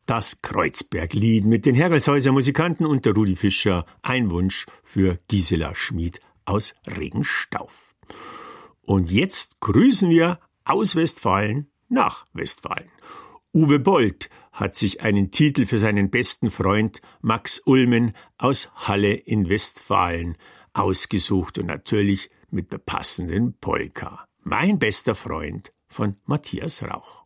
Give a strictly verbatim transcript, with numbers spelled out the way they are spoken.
Das Kreuzberglied mit den Herolshäuser Musikanten und der Rudi Fischer, ein Wunsch für Gisela Schmid aus Regenstauf. Und jetzt grüßen wir aus Westfalen nach Westfalen. Uwe Bold hat sich einen Titel für seinen besten Freund Max Ulmen aus Halle in Westfalen ausgesucht und natürlich mit der passenden Polka. Mein bester Freund von Matthias Rauch.